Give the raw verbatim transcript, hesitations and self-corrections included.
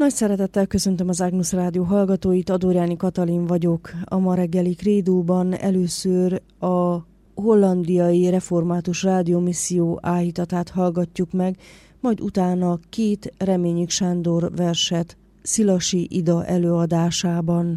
Nagy szeretettel köszöntöm az Ágnusz Rádió hallgatóit, Adorjáni Katalin vagyok. A ma reggeli krédóban először a hollandiai református rádiómisszió áhítatát hallgatjuk meg, majd utána két Reményik Sándor verset Szilasi Ida előadásában.